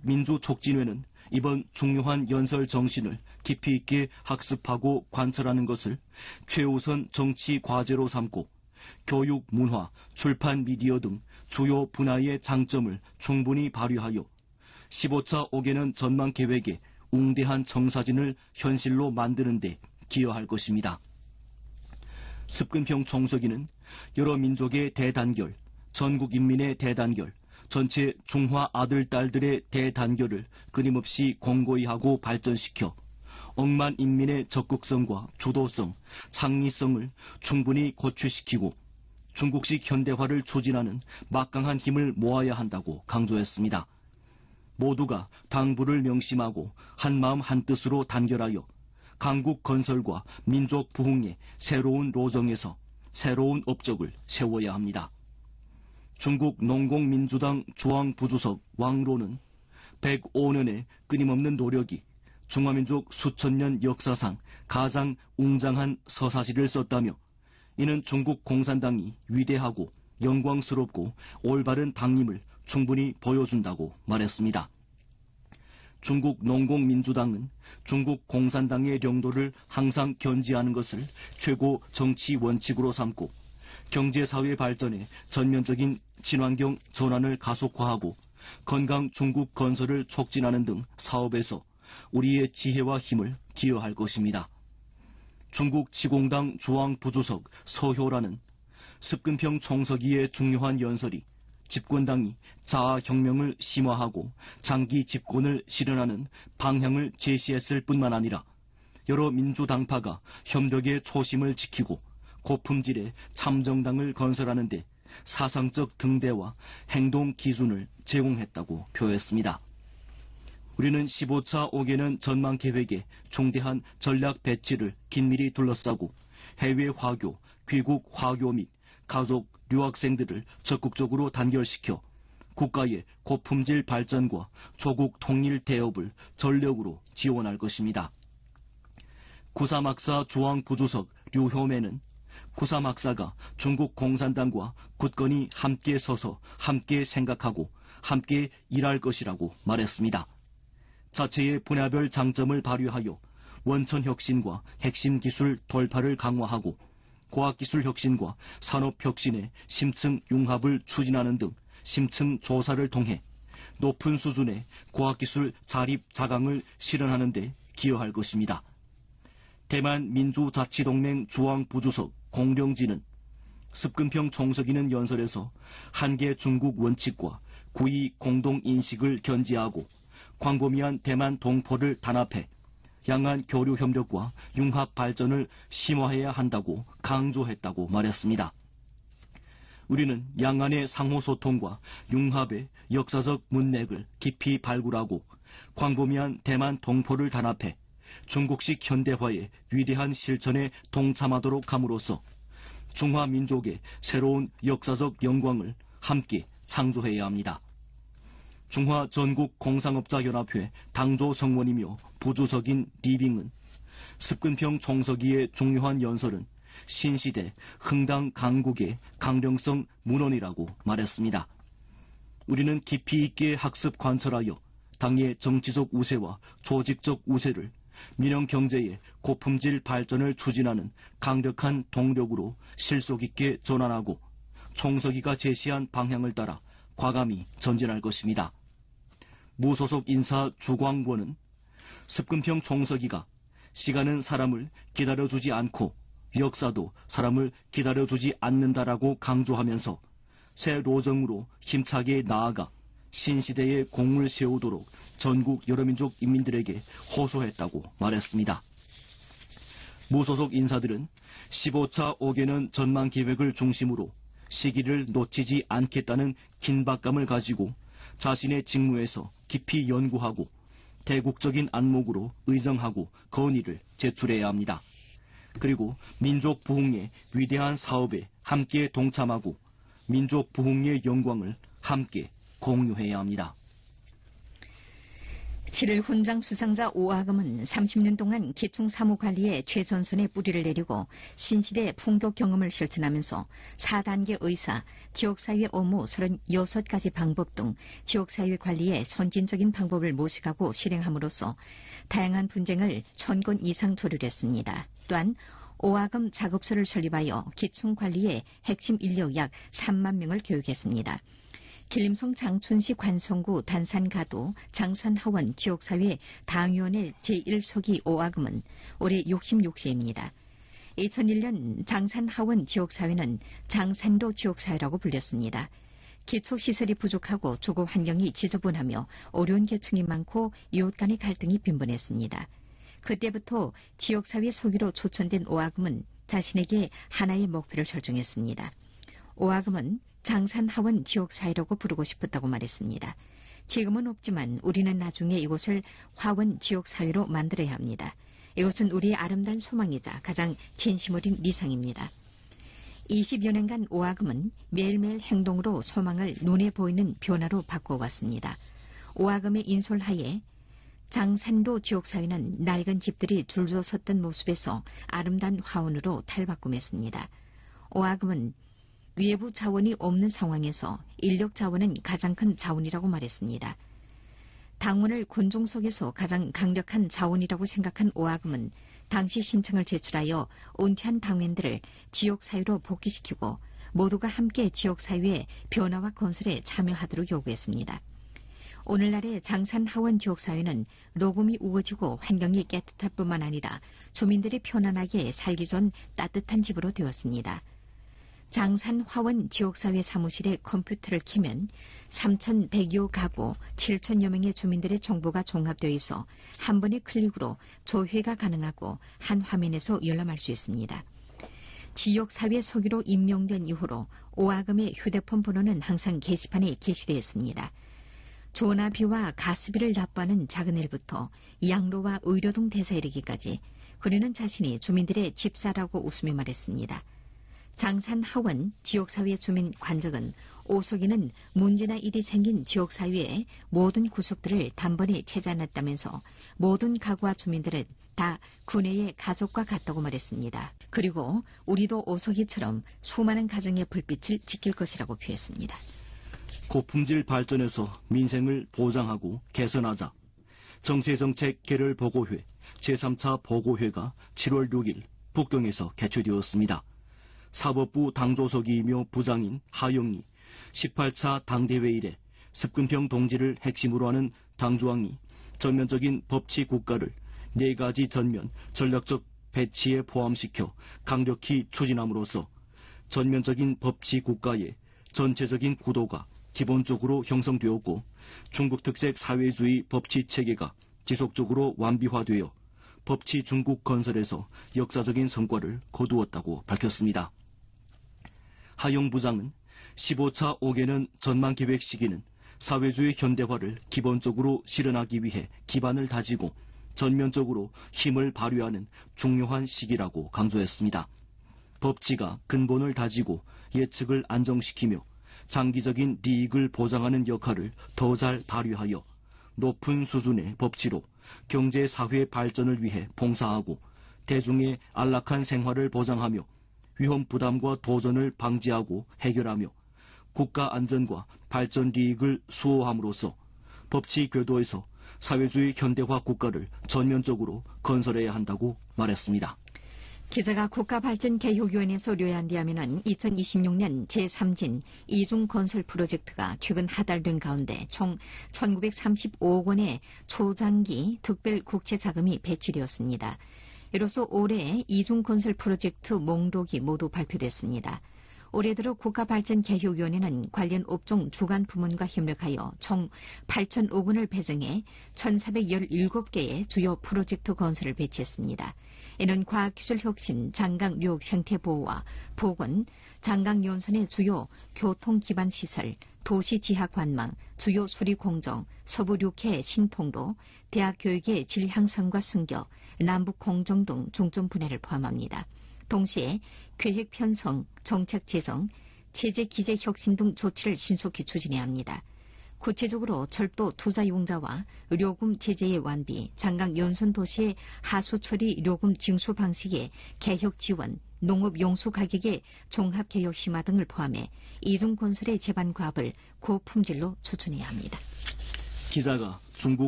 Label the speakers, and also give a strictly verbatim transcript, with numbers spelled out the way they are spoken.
Speaker 1: 민주촉진회는 이번 중요한 연설 정신을 깊이 있게 학습하고 관철하는 것을 최우선 정치 과제로 삼고 교육, 문화, 출판, 미디어 등 주요 분야의 장점을 충분히 발휘하여 십오 차 오 개년 전망 계획의 웅대한 청사진을 현실로 만드는 데 기여할 것입니다. 습근평 총서기는 여러 민족의 대단결, 전국 인민의 대단결, 전체 중화 아들, 딸들의 대단결을 끊임없이 공고히 하고 발전시켜 억만 인민의 적극성과 주도성, 창의성을 충분히 고취시키고 중국식 현대화를 추진하는 막강한 힘을 모아야 한다고 강조했습니다. 모두가 당부를 명심하고 한마음 한뜻으로 단결하여 강국 건설과 민족 부흥의 새로운 로정에서 새로운 업적을 세워야 합니다. 중국 농공민주당 중앙부주석 왕로는 백오 년의 끊임없는 노력이 중화민족 수천년 역사상 가장 웅장한 서사시를 썼다며 이는 중국 공산당이 위대하고 영광스럽고 올바른 당임을 충분히 보여준다고 말했습니다. 중국 농공민주당은 중국 공산당의領도를 항상 견지하는 것을 최고 정치 원칙으로 삼고 경제사회 발전에 전면적인 친환경 전환을 가속화하고 건강 중국 건설을 촉진하는 등 사업에서 우리의 지혜와 힘을 기여할 것입니다. 중국 지공당 중앙부주석 서효라는 습근평 총서기의 중요한 연설이 집권당이 자아혁명을 심화하고 장기 집권을 실현하는 방향을 제시했을 뿐만 아니라 여러 민주당파가 협력의 초심을 지키고 고품질의 참정당을 건설하는 데 사상적 등대와 행동 기준을 제공했다고 표했습니다. 우리는 십오 차 오 개년 전망 계획의 중대한 전략 배치를 긴밀히 둘러싸고 해외 화교, 귀국 화교 및 가족, 유학생들을 적극적으로 단결시켜 국가의 고품질 발전과 조국 통일 대업을 전력으로 지원할 것입니다. 구사막사 중앙부주석 류효매는 구사막사가 중국 공산당과 굳건히 함께 서서 함께 생각하고 함께 일할 것이라고 말했습니다. 자체의 분야별 장점을 발휘하여 원천혁신과 핵심 기술 돌파를 강화하고 과학기술 혁신과 산업혁신의 심층 융합을 추진하는 등 심층 조사를 통해 높은 수준의 과학기술 자립 자강을 실현하는 데 기여할 것입니다. 대만 민주자치동맹 중앙부주석 공령진은 습근평 총서기는 연설에서 한계 중국 원칙과 구이 공동인식을 견지하고 광범위한 대만 동포를 단합해 양안 교류 협력과 융합 발전을 심화해야 한다고 강조했다고 말했습니다. 우리는 양안의 상호소통과 융합의 역사적 문맥을 깊이 발굴하고 광범위한 대만 동포를 단합해 중국식 현대화의 위대한 실천에 동참하도록 함으로써 중화민족의 새로운 역사적 영광을 함께 창조해야 합니다. 중화전국공상업자연합회 당조성원이며 부주석인 리빙은 습근평 총서기의 중요한 연설은 신시대 흥당 강국의 강령성 문헌이라고 말했습니다. 우리는 깊이 있게 학습 관철하여 당의 정치적 우세와 조직적 우세를 민영경제의 고품질 발전을 추진하는 강력한 동력으로 실속 있게 전환하고 총서기가 제시한 방향을 따라 과감히 전진할 것입니다. 무소속 인사 주광권은 습근평 총서기가 시간은 사람을 기다려주지 않고 역사도 사람을 기다려주지 않는다라고 강조하면서 새 로정으로 힘차게 나아가 신시대의 공을 세우도록 전국 여러민족 인민들에게 호소했다고 말했습니다. 무소속 인사들은 십오 차 오 개년 전망 계획을 중심으로 시기를 놓치지 않겠다는 긴박감을 가지고 자신의 직무에서 깊이 연구하고 대국적인 안목으로 의정하고 건의를 제출해야 합니다. 그리고 민족 부흥의 위대한 사업에 함께 동참하고 민족 부흥의 영광을 함께 공유해야 합니다.
Speaker 2: 칠일 훈장 수상자 오아금은 삼십 년 동안 기총 사무관리에 최전선의 뿌리를 내리고 신시대 풍도 경험을 실천하면서 사 단계 의사, 지역사회 업무 서른여섯 가지 방법 등 지역사회 관리의 선진적인 방법을 모색하고 실행함으로써 다양한 분쟁을 천 건 이상 조율했습니다. 또한 오아금 작업소를 설립하여 기총 관리의 핵심 인력 약 삼만 명을 교육했습니다. 길림성 장춘시 관성구 단산가도 장산하원 지역사회 당위원회 제일 서기 오아금은 올해 육십육 세입니다. 이천일 년 장산하원 지역사회는 장산도 지역사회라고 불렸습니다. 기초시설이 부족하고 주거 환경이 지저분하며 어려운 계층이 많고 이웃 간의 갈등이 빈번했습니다. 그때부터 지역사회 소기로 초청된 오아금은 자신에게 하나의 목표를 설정했습니다. 오아금은 장산하원 지역사회라고 부르고 싶었다고 말했습니다. 지금은 없지만 우리는 나중에 이곳을 화원 지역사회로 만들어야 합니다. 이것은 우리의 아름다운 소망이자 가장 진심 어린 미상입니다. 이십여 년간 오아금은 매일매일 행동으로 소망을 눈에 보이는 변화로 바꿔왔습니다. 오아금의 인솔하에 장산도 지역사회는 낡은 집들이 줄져 섰던 모습에서 아름다운 화원으로 탈바꿈했습니다. 오아금은 외부 자원이 없는 상황에서 인력 자원은 가장 큰 자원이라고 말했습니다. 당원을 군중 속에서 가장 강력한 자원이라고 생각한 오아금은 당시 신청을 제출하여 은퇴한 당원들을 지역사회로 복귀시키고 모두가 함께 지역사회의 변화와 건설에 참여하도록 요구했습니다. 오늘날의 장산하원 지역사회는 녹음이 우거지고 환경이 깨끗할 뿐만 아니라 주민들이 편안하게 살기 좋은 따뜻한 집으로 되었습니다. 장산화원 지역사회 사무실에 컴퓨터를 키면 삼천백여 가구 칠천여 명의 주민들의 정보가 종합되어 있어 한 번의 클릭으로 조회가 가능하고 한 화면에서 열람할 수 있습니다. 지역사회 소기로 임명된 이후로 오아금의 휴대폰 번호는 항상 게시판에 게시되어 있습니다. 전화비와 가스비를 납부하는 작은 일부터 양로와 의료 등 대사 이르기까지 그녀는 자신이 주민들의 집사라고 웃으며 말했습니다. 장산하원 지역사회 주민 관적은 오석이는 문제나 일이 생긴 지역사회의 모든 구석들을 단번에 찾아냈다면서 모든 가구와 주민들은 다 군내의 가족과 같다고 말했습니다. 그리고 우리도 오석이처럼 수많은 가정의 불빛을 지킬 것이라고 표했습니다.
Speaker 1: 고품질 발전에서 민생을 보장하고 개선하자. 정치정책 계를 보고회 제삼 차 보고회가 칠월 육일 북경에서 개최되었습니다. 사법부 당조석이이며 부장인 하영리 십팔 차 당대회 이래 습근평 동지를 핵심으로 하는 당조항이 전면적인 법치 국가를 네 가지 전면 전략적 배치에 포함시켜 강력히 추진함으로써 전면적인 법치 국가의 전체적인 구도가 기본적으로 형성되었고 중국 특색 사회주의 법치 체계가 지속적으로 완비화되어 법치 중국 건설에서 역사적인 성과를 거두었다고 밝혔습니다. 하영 부장은 십오 차 오 개년 전망계획 시기는 사회주의 현대화를 기본적으로 실현하기 위해 기반을 다지고 전면적으로 힘을 발휘하는 중요한 시기라고 강조했습니다. 법치가 근본을 다지고 예측을 안정시키며 장기적인 이익을 보장하는 역할을 더 잘 발휘하여 높은 수준의 법치로 경제 사회 발전을 위해 봉사하고 대중의 안락한 생활을 보장하며 위험 부담과 도전을 방지하고 해결하며 국가 안전과 발전 이익을 수호함으로써 법치 궤도에서 사회주의 현대화 국가를 전면적으로 건설해야 한다고 말했습니다.
Speaker 2: 기자가 국가발전개혁위원회에서 료안디하면은 이천이십육 년 제삼 진 이중 건설 프로젝트가 최근 하달된 가운데 총 천구백삼십오억 원의 초장기 특별 국채 자금이 배치되었습니다. 이로써 올해 이중 건설 프로젝트 목록이 모두 발표됐습니다. 올해 들어 국가발전개혁위원회는 관련 업종 주관 부문과 협력하여 총 팔천억 원을 배정해 천사백십칠 개의 주요 프로젝트 건설을 배치했습니다. 이는 과학기술혁신, 장강유역 생태보호와 보건, 장강연선의 주요 교통기반시설, 도시지하관망, 주요 수리공정, 서부륙해 신통로, 대학교육의 질 향상과 승격, 남북공정 등 중점 분야를 포함합니다. 동시에 계획 편성, 정책 제정, 체제 기재 혁신 등 조치를 신속히 추진해야 합니다. 구체적으로 철도 투자 융자와 요금 제재의 완비, 장강 연선 도시의 하수 처리 요금 징수 방식의 개혁 지원, 농업 용수 가격의 종합 개혁 심화 등을 포함해 이중 건설의 제반 과업을 고품질로 추진해야 합니다.
Speaker 1: 기자가 중국